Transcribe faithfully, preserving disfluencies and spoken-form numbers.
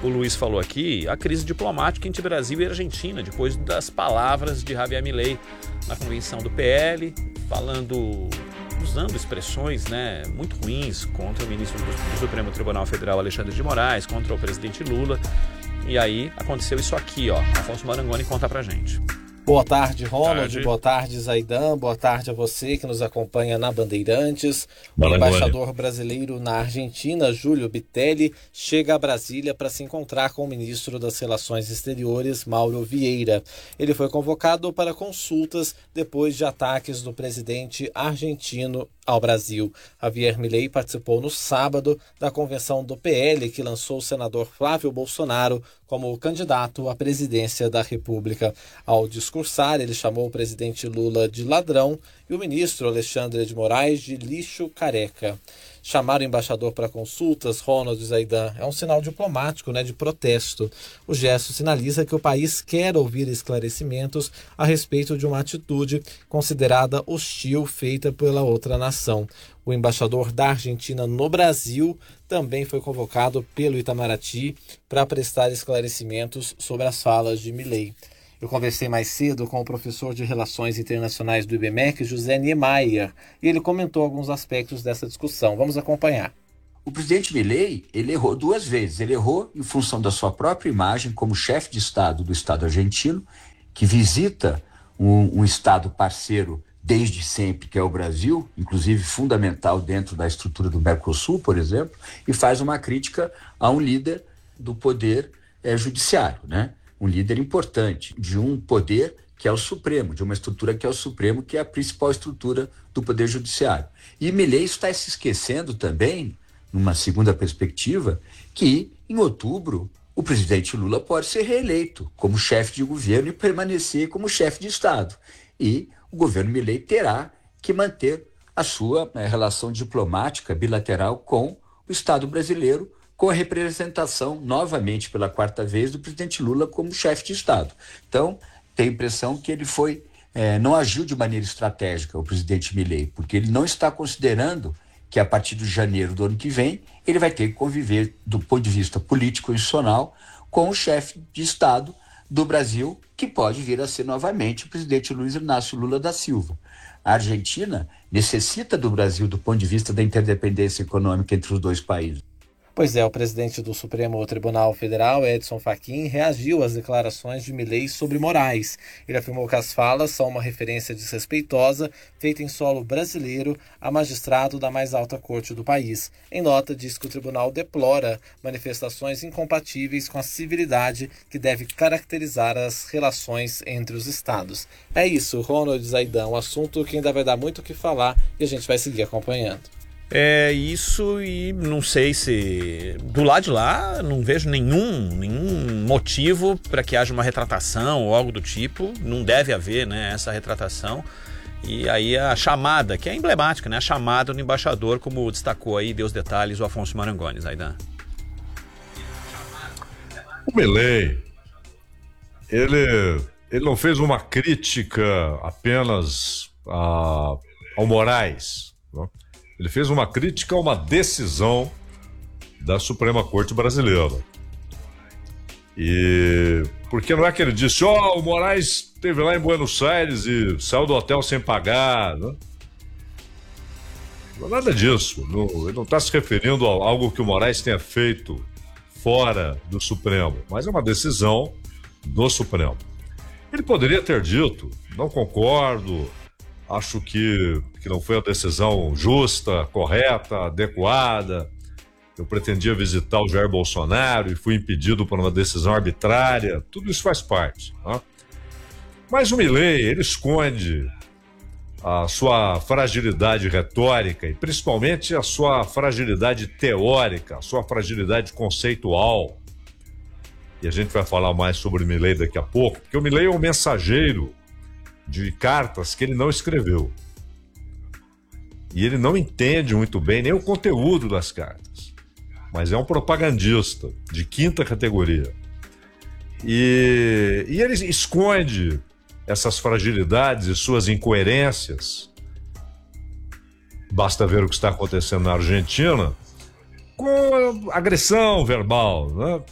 o Luiz falou aqui, a crise diplomática entre Brasil e Argentina, depois das palavras de Javier Milei na convenção do P L, falando, usando expressões, né, muito ruins contra o ministro do, do Supremo Tribunal Federal, Alexandre de Moraes, contra o presidente Lula. E aí aconteceu isso aqui, ó. Afonso Marangoni conta pra gente. Boa tarde, Ronald. Tarde. Boa tarde, Zaidan. Boa tarde a você que nos acompanha na Bandeirantes. O Marangoni. embaixador brasileiro na Argentina, Júlio Bitelli, chega a Brasília para se encontrar com o ministro das Relações Exteriores, Mauro Vieira. Ele foi convocado para consultas depois de ataques do presidente argentino ao Brasil. Javier Milei participou no sábado da convenção do P L, que lançou o senador Flávio Bolsonaro como candidato à presidência da República. Ao discursar, ele chamou o presidente Lula de ladrão e o ministro Alexandre de Moraes de lixo careca. Chamar o embaixador para consultas, Ronald e Zaidan, é um sinal diplomático, né, de protesto. O gesto sinaliza que o país quer ouvir esclarecimentos a respeito de uma atitude considerada hostil feita pela outra nação. O embaixador da Argentina no Brasil também foi convocado pelo Itamaraty para prestar esclarecimentos sobre as falas de Milei. Eu conversei mais cedo com o professor de Relações Internacionais do I B M E C, José Niemeyer, e ele comentou alguns aspectos dessa discussão. Vamos acompanhar. O presidente Milei, ele errou duas vezes. Ele errou em função da sua própria imagem como chefe de Estado do Estado argentino, que visita um, um Estado parceiro desde sempre, que é o Brasil, inclusive fundamental dentro da estrutura do Mercosul, por exemplo, e faz uma crítica a um líder do poder é, judiciário, né? Um líder importante, de um poder que é o Supremo, de uma estrutura que é o Supremo, que é a principal estrutura do Poder Judiciário. E Milei está se esquecendo também, numa segunda perspectiva, que em outubro o presidente Lula pode ser reeleito como chefe de governo e permanecer como chefe de Estado. E o governo Milei terá que manter a sua né, relação diplomática bilateral com o Estado brasileiro, com a representação, novamente pela quarta vez, do presidente Lula como chefe de Estado. Então, tem a impressão que ele foi, é, não agiu de maneira estratégica, o presidente Milei, porque ele não está considerando que a partir de janeiro do ano que vem, ele vai ter que conviver, do ponto de vista político e institucional, com o chefe de Estado do Brasil, que pode vir a ser novamente o presidente Luiz Inácio Lula da Silva. A Argentina necessita do Brasil do ponto de vista da interdependência econômica entre os dois países. Pois é, o presidente do Supremo Tribunal Federal, Edson Fachin, reagiu às declarações de Milei sobre Moraes. Ele afirmou que as falas são uma referência desrespeitosa feita em solo brasileiro a magistrado da mais alta corte do país. Em nota, diz que o tribunal deplora manifestações incompatíveis com a civilidade que deve caracterizar as relações entre os estados. É isso, Ronald, Zaidan, um assunto que ainda vai dar muito o que falar e a gente vai seguir acompanhando. É isso, e não sei se do lado de lá não vejo nenhum, nenhum motivo para que haja uma retratação ou algo do tipo. Não deve haver, né, essa retratação. E aí a chamada, que é emblemática, né, a chamada do embaixador, como destacou aí, deu os detalhes o Afonso Marangoni, Zaidan. O Milei, ele, ele não fez uma crítica apenas a, ao Moraes, não? Ele fez uma crítica a uma decisão da Suprema Corte Brasileira. E porque não é que ele disse, ó, oh, o Moraes esteve lá em Buenos Aires e saiu do hotel sem pagar, né? Não é nada disso. Não, ele não está se referindo a algo que o Moraes tenha feito fora do Supremo, mas é uma decisão do Supremo. Ele poderia ter dito, não concordo, acho que, que não foi a decisão justa, correta, adequada. Eu pretendia visitar o Jair Bolsonaro e fui impedido por uma decisão arbitrária. Tudo isso faz parte, né? Mas o Milei, ele esconde a sua fragilidade retórica e principalmente a sua fragilidade teórica, a sua fragilidade conceitual. E a gente vai falar mais sobre o Milei daqui a pouco, porque o Milei é um mensageiro de cartas que ele não escreveu. E ele não entende muito bem nem o conteúdo das cartas, mas é um propagandista de quinta categoria. E, e ele esconde essas fragilidades e suas incoerências. Basta ver o que está acontecendo na Argentina com agressão verbal, né?